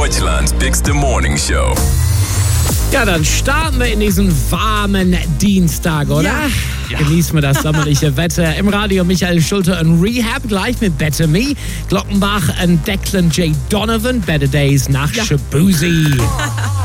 Deutschlands bigste Morning Show. Ja, dann starten wir in diesen warmen Dienstag, oder? Ja. Genießen wir das sommerliche Wetter. Im Radio Michael Schulte und Rehab, gleich mit Better Me. Glockenbach und Declan J. Donovan, Better Days nach Shabuzi.